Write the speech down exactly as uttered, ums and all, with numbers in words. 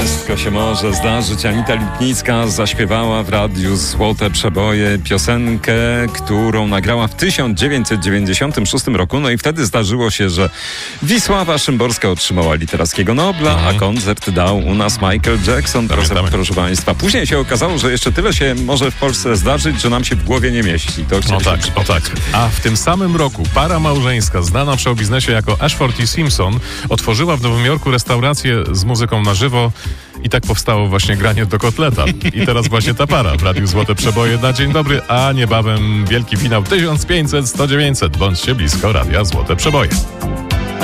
Wszystko się może zdarzyć. Anita Lipnicka zaśpiewała w radiu Złote Przeboje piosenkę, którą nagrała w tysiąc dziewięćset dziewięćdziesiątym szóstym roku. No i wtedy zdarzyło się, że Wisława Szymborska otrzymała literackiego Nobla, mhm. a koncert dał u nas Michael Jackson, proszę, proszę Państwa. Później się okazało, że jeszcze tyle się może w Polsce zdarzyć, że nam się w głowie nie mieści. To o tak, o tak. A w tym samym roku para małżeńska, znana w showbiznesie jako Ashford i Simpson, otworzyła w Nowym Jorku restaurację z muzyką na żywo i tak powstało właśnie granie do kotleta. I teraz właśnie ta para w Radiu Złote Przeboje na dzień dobry, a niebawem wielki finał tysiąc pięćset sto dziewięćset. Bądźcie blisko Radia Złote Przeboje.